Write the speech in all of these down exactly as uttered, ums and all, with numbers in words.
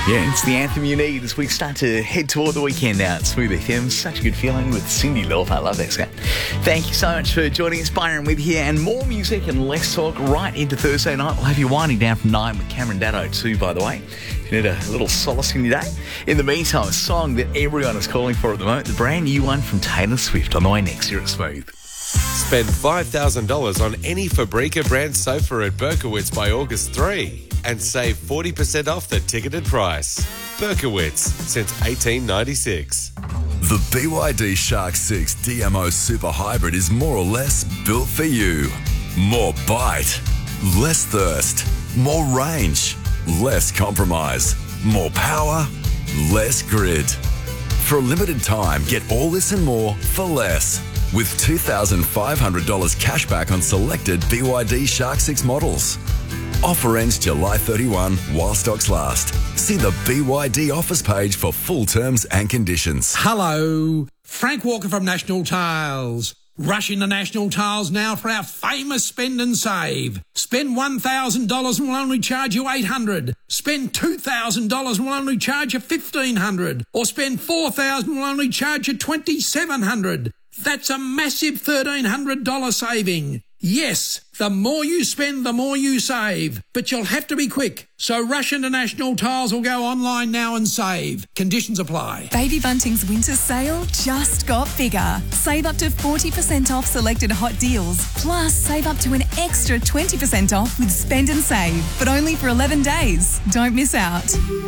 Yeah, it's the anthem you need as we start to head toward the weekend now at Smooth F M. Such a good feeling with Cyndi Lauper. I love that song. Thank you so much for joining us, Byron, with you. And more music and less talk right into Thursday night. We'll have you winding down from nine with Cameron Daddo too, by the way. If you need a little solace in your day. In the meantime, a song that everyone is calling for at the moment, the brand new one from Taylor Swift on the way next here at Smooth. Spend five thousand dollars on any Fabrica brand sofa at Berkowitz by August third and save forty percent off the ticketed price. Berkowitz, since eighteen ninety-six. The B Y D Shark six D M O Super Hybrid is more or less built for you. More bite, less thirst, more range, less compromise, more power, less grid. For a limited time, get all this and more for less. With two thousand five hundred dollars cash back on selected B Y D Shark six models. Offer ends July thirty-first while stocks last. See the B Y D offers page for full terms and conditions. Hello, Frank Walker from National Tiles. Rush into National Tiles now for our famous spend and save. Spend one thousand dollars and we'll only charge you eight hundred dollars. Spend two thousand dollars and we'll only charge you fifteen hundred dollars. Or spend four thousand dollars and we'll only charge you twenty-seven hundred dollars. That's a massive thirteen hundred dollars saving. Yes, the more you spend, the more you save. But you'll have to be quick. So rush into National Tiles or go online now and save. Conditions apply. Baby Bunting's winter sale just got bigger. Save up to forty percent off selected hot deals. Plus, save up to an extra twenty percent off with Spend and Save. But only for eleven days. Don't miss out.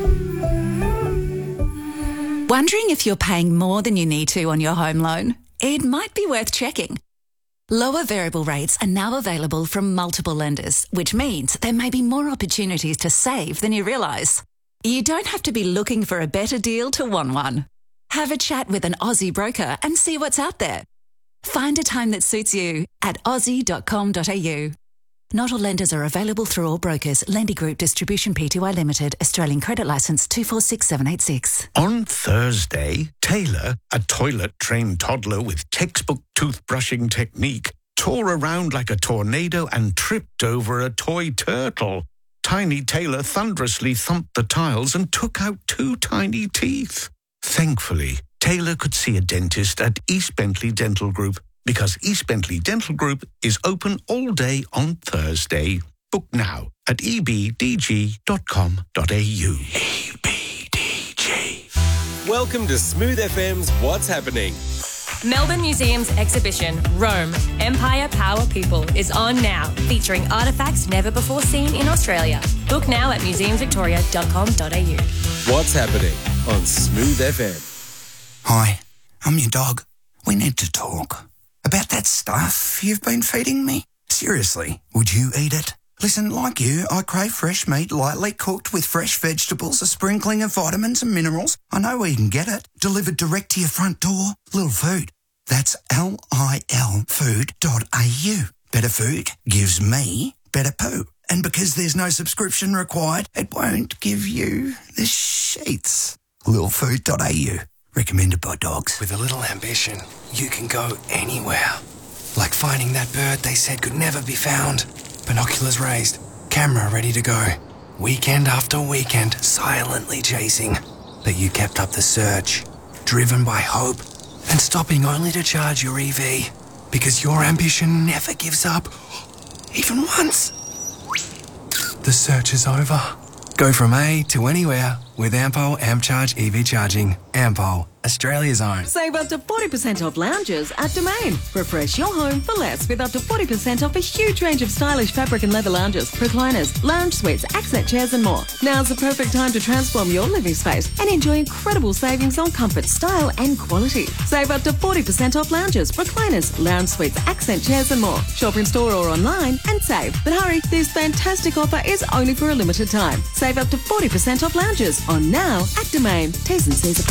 Wondering if you're paying more than you need to on your home loan? It might be worth checking. Lower variable rates are now available from multiple lenders, which means there may be more opportunities to save than you realise. You don't have to be looking for a better deal to want one. Have a chat with an Aussie broker and see what's out there. Find a time that suits you at aussie dot com dot a u. Not all lenders are available through all brokers. Lendy Group Distribution Pty Limited, Australian Credit Licence two four six seven eight six. On Thursday, Taylor, a toilet-trained toddler with textbook toothbrushing technique, tore around like a tornado and tripped over a toy turtle. Tiny Taylor thunderously thumped the tiles and took out two tiny teeth. Thankfully, Taylor could see a dentist at East Bentley Dental Group, because East Bentley Dental Group is open all day on Thursday. Book now at e b d g dot com dot a u. E B D G. Welcome to Smooth F M's What's Happening. Melbourne Museum's exhibition, Rome, Empire, Power, People, is on now, featuring artefacts never before seen in Australia. Book now at museum victoria dot com dot a u. What's Happening on Smooth F M. Hi, I'm your dog. We need to talk. About that stuff you've been feeding me? Seriously, would you eat it? Listen, like you, I crave fresh meat lightly cooked with fresh vegetables, a sprinkling of vitamins and minerals. I know where you can get it. Delivered direct to your front door. Lil Food. That's L I L food dot a u. Better food gives me better poo. And because there's no subscription required, it won't give you the sheets. lil food dot a u. Recommended by dogs. With a little ambition, you can go anywhere. Like finding that bird they said could never be found. Binoculars raised, camera ready to go. Weekend after weekend, silently chasing. But you kept up the search, driven by hope, and stopping only to charge your E V. Because your ambition never gives up, even once. The search is over. Go from A to anywhere with Ampol AmpCharge E V charging. Ampol, Australia's own. Save up to forty percent off lounges at Domain. Refresh your home for less with up to forty percent off a huge range of stylish fabric and leather lounges, recliners, lounge suites, accent chairs and more. Now's the perfect time to transform your living space and enjoy incredible savings on comfort, style and quality. Save up to forty percent off lounges, recliners, lounge suites, accent chairs and more. Shop in store or online and save. But hurry, this fantastic offer is only for a limited time. Save up to forty percent off lounges on now at Domain. T's and C's apply.